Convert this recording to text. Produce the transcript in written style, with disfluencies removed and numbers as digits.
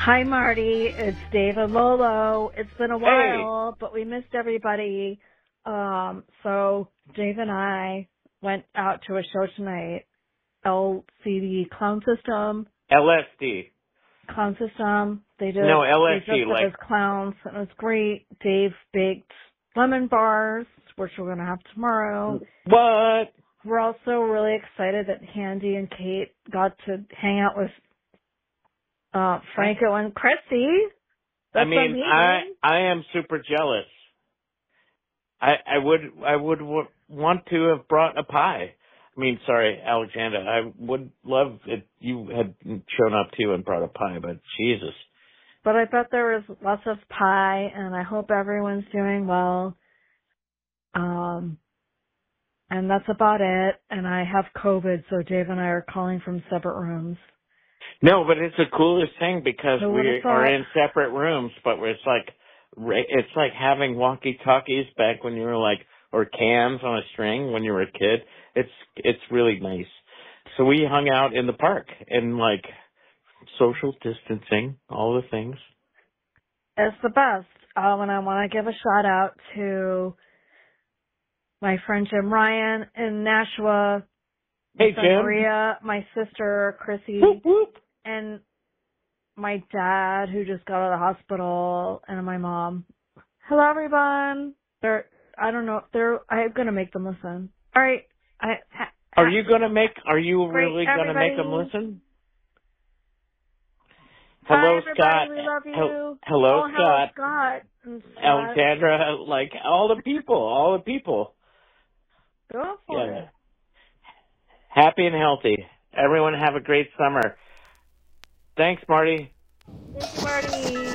Hi, Marty. It's Dave and Lolo. It's been a Hey. while, but we missed everybody. So Dave and I went out to a show tonight. LCD Clown System. LSD. Clown System. They did. No, They LSD, dressed up like... as clowns, and it was great. Dave baked lemon bars, which we're gonna have tomorrow. What? We're also really excited that Handy and Kate got to hang out with Franco and Chrissy. That's amazing. I am super jealous. I would want to have brought a pie. I mean, sorry, Alexandra. I would love if you had shown up too and brought a pie, but Jesus. But I bet there was lots of pie, and I hope everyone's doing well. And that's about it. And I have COVID, so Dave and I are calling from separate rooms. No, but it's the coolest thing because So we are in separate rooms, but it's like having walkie-talkies back when you were like, or cans on a string when you were a kid. It's really nice. So we hung out in the park and like social distancing, all the things. It's the best. And I want to give a shout out to my friend Jim Ryan in Nashua. Hey, my Jim. Maria, my sister Chrissy, Whoop, whoop. and my dad who just got out of the hospital, and my mom. Hello, everyone. I'm gonna make them listen. All right. Are you really gonna make them everybody. listen? Hello, Hello, Scott. We love you. Hello, Oh, Scott. Scott. And Scott. Alexandra, like all the people. Go for it. Happy and healthy. Everyone have a great summer. Thanks, Marty. Thank you, Marty.